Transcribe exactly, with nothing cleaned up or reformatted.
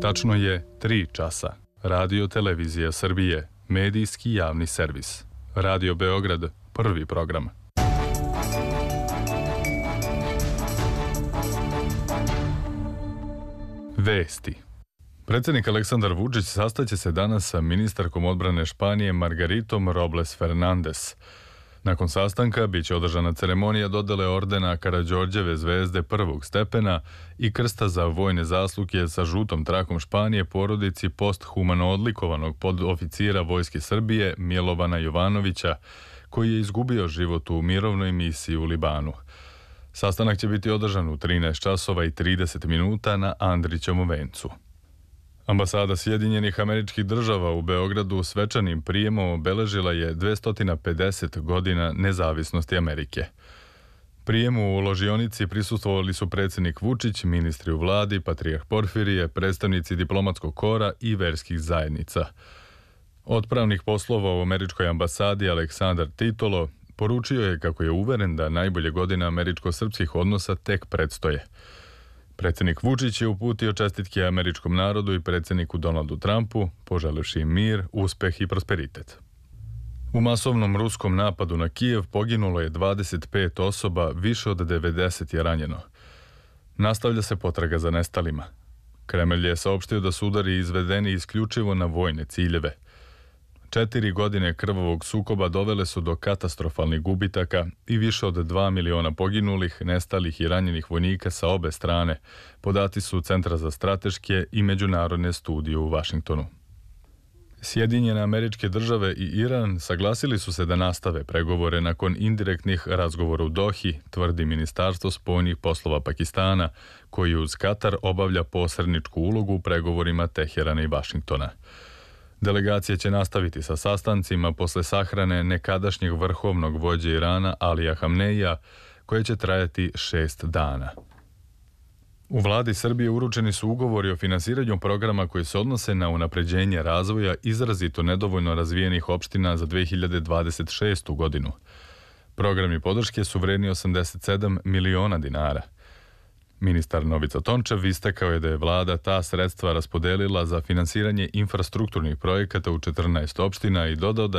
Tačno je tri časa. Radio Televizija Srbije, medijski javni servis. Radio Beograd, prvi program. Vesti. Predsjednik Aleksandar Vučić sastaće se danas sa ministarkom odbrane Španije Margaritom Robles Fernandez. Nakon sastanka biće održana ceremonija dodele ordena Karađorđeve zvezde prvog stepena i krsta za vojne zasluge sa žutom trakom Španije porodici posthumano odlikovanog podoficira Vojske Srbije Milovana Jovanovića, koji je izgubio život u mirovnoj misiji u Libanu. Sastanak će biti održan u trinaest časova i trideset minuta na Andrićevom vencu. Ambasada Sjedinjenih Američkih Država u Beogradu svečanim prijemom obeležila je dvesta pedeset godina nezavisnosti Amerike. Prijemu u ložionici prisustvovali su predsjednik Vučić, ministri u vladi, patrijarh Porfirije, predstavnici diplomatskog kora i verskih zajednica. Otpravnik poslova u američkoj ambasadi Aleksandar Titolo poručio je kako je uveren da najbolje godine američko-srpskih odnosa tek predstoje. Predsjednik Vučić je uputio čestitke američkom narodu i predsjedniku Donaldu Trumpu, poželevši im mir, uspeh i prosperitet. U masovnom ruskom napadu na Kijev poginulo je dvadeset pet osoba, više od devedeset je ranjeno. Nastavlja se potraga za nestalima. Kremlj je saopštio da su udari izvedeni isključivo na vojne ciljeve. Četiri godine krvavog sukoba dovele su do katastrofalnih gubitaka i više od dva miliona poginulih, nestalih i ranjenih vojnika sa obe strane, podati su Centra za strateške i međunarodne studije u Vašingtonu. Sjedinjene Američke Države i Iran saglasili su se da nastave pregovore nakon indirektnih razgovora u Dohi, tvrdi Ministarstvo spoljnih poslova Pakistana, koji uz Katar obavlja posredničku ulogu u pregovorima Teherana i Vašingtona. Delegacija će nastaviti sa sastancima posle sahrane nekadašnjeg vrhovnog vođe Irana Alija Hamneija, koje će trajati šest dana. U vladi Srbije uručeni su ugovori o finansiranju programa koji se odnose na unapređenje razvoja izrazito nedovoljno razvijenih opština za dve hiljade dvadeset šestu godinu. Programi podrške su vredni osamdeset sedam miliona dinara. Ministar Novica Tončev istakao je da je vlada ta sredstva raspodelila za finansiranje infrastrukturnih projekata u četrnaest opština i dodao da